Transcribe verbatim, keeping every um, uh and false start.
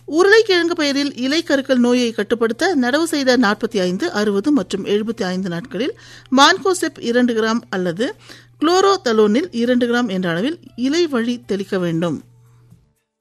உருளைக்கிழங்கு பயிரில் இலை கருக்கள் நோயை கட்டுப்படுத்த நடவு செய்த நாற்பத்தி ஐந்து அறுபது மற்றும் எழுபத்தி ஐந்து நாட்களில் மான்கோசெப் இரண்டு கிராம் அல்லது குளோரோதலோனில் இரண்டு கிராம் என்ற அளவில் இலை வழி தெளிக்க வேண்டும்.